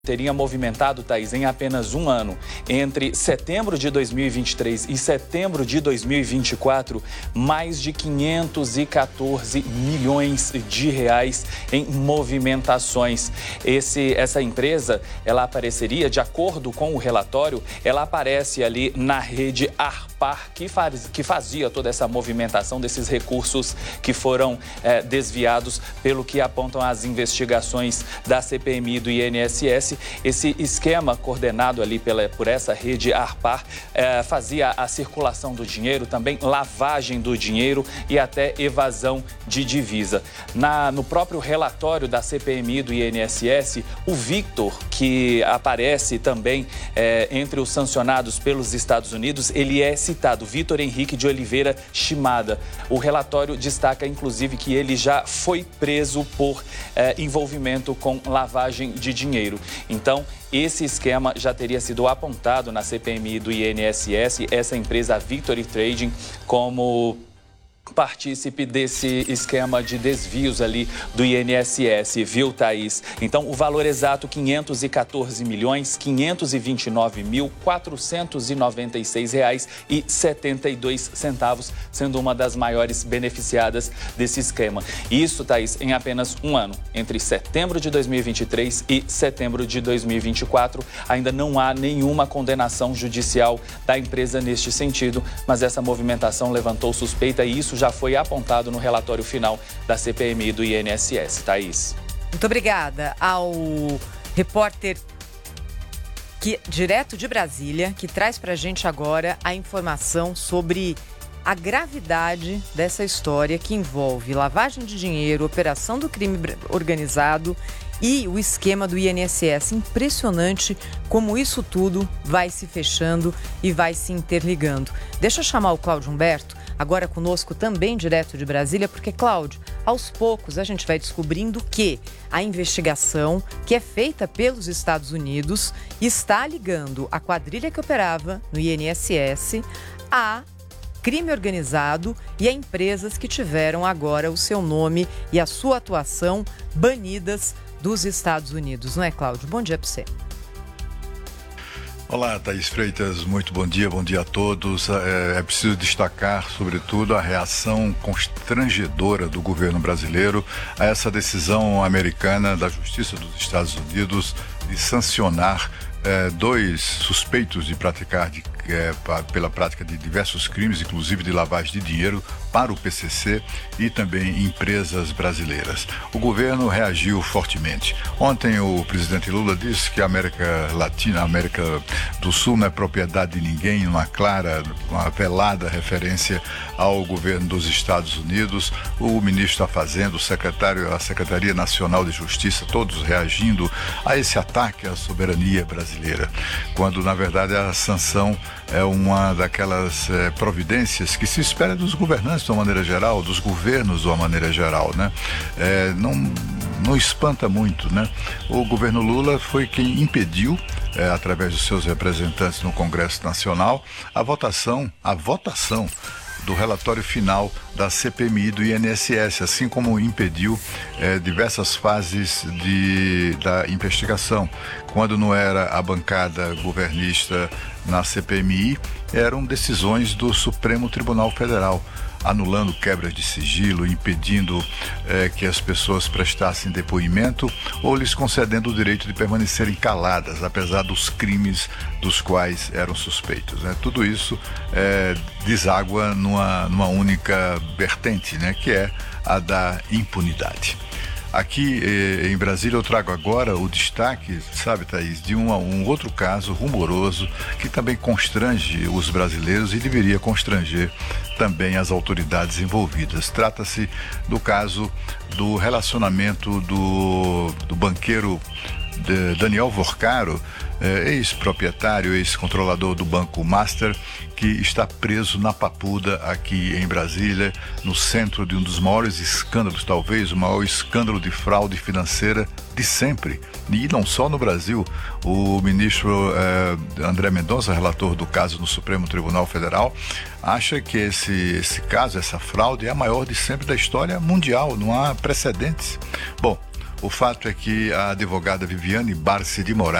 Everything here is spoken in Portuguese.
teria movimentado, Thaís, em apenas um ano, entre setembro de 2023 e setembro de 2024, mais de 514 milhões de reais em movimentações. Essa empresa, ela apareceria, de acordo com o relatório, ela aparece ali na rede Arpar, que fazia toda essa movimentação desses recursos que foram desviados, pelo que apontam as investigações da CPMI e do INSS. Esse esquema coordenado ali por essa rede Arpar fazia a circulação do dinheiro, também lavagem do dinheiro e até evasão de divisa. No próprio relatório da CPMI e do INSS, o Victor, que aparece também entre os sancionados pelos Estados Unidos, ele é citado, Vitor Henrique de Oliveira Shimada. O relatório destaca, inclusive, que ele já foi preso por envolvimento com lavagem de dinheiro. Então, esse esquema já teria sido apontado na CPMI do INSS, essa empresa Victory Trading, como partícipe desse esquema de desvios ali do INSS, viu, Thaís? Então, o valor exato, 514 milhões, 529.496 reais e 72 centavos, sendo uma das maiores beneficiadas desse esquema. Isso, Thaís, em apenas um ano, entre setembro de 2023 e setembro de 2024. Ainda não há nenhuma condenação judicial da empresa neste sentido, mas essa movimentação levantou suspeita e isso já foi apontado no relatório final da CPMI do INSS. Thaís. Muito obrigada ao repórter direto de Brasília, que traz para a gente agora a informação sobre a gravidade dessa história que envolve lavagem de dinheiro, operação do crime organizado e o esquema do INSS. Impressionante como isso tudo vai se fechando e vai se interligando. Deixa eu chamar o Cláudio Humberto, agora conosco também direto de Brasília, porque, Cláudio, aos poucos a gente vai descobrindo que a investigação que é feita pelos Estados Unidos está ligando a quadrilha que operava no INSS a crime organizado e a empresas que tiveram agora o seu nome e a sua atuação banidas dos Estados Unidos. Não é, Cláudio? Bom dia para você. Olá, Thaís Freitas, muito bom dia a todos. É preciso destacar, sobretudo, a reação constrangedora do governo brasileiro a essa decisão americana da Justiça dos Estados Unidos de sancionar dois suspeitos de pela prática de diversos crimes, inclusive de lavagem de dinheiro, para o PCC e também empresas brasileiras. O governo reagiu fortemente. Ontem o presidente Lula disse que a América Latina, a América do Sul não é propriedade de ninguém, uma velada referência ao governo dos Estados Unidos. O ministro da Fazenda, a Secretaria Nacional de Justiça, todos reagindo a esse ataque à soberania brasileira, quando na verdade a sanção é uma daquelas providências que se espera dos governantes de uma maneira geral, dos governos de uma maneira geral, né? Não espanta muito, né? O governo Lula foi quem impediu, através dos seus representantes no Congresso Nacional, a votação do relatório final da CPMI do INSS, assim como impediu diversas fases da investigação. Quando não era a bancada governista na CPMI, eram decisões do Supremo Tribunal Federal, anulando quebras de sigilo, impedindo que as pessoas prestassem depoimento ou lhes concedendo o direito de permanecerem caladas, apesar dos crimes dos quais eram suspeitos, né? Tudo isso deságua numa única vertente, né? Que é a da impunidade. Aqui em Brasília eu trago agora o destaque, sabe, Thaís, de um outro caso rumoroso que também constrange os brasileiros e deveria constranger também as autoridades envolvidas. Trata-se do caso do relacionamento do banqueiro Daniel Vorcaro, ex-proprietário, ex-controlador do Banco Master, que está preso na Papuda, aqui em Brasília, no centro de um dos maiores escândalos, talvez o maior escândalo de fraude financeira de sempre. E não só no Brasil. O ministro André Mendonça, relator do caso no Supremo Tribunal Federal, acha que esse caso, essa fraude, é a maior de sempre da história mundial, não há precedentes. Bom, O fato é que a advogada Viviane Barsi de Moraes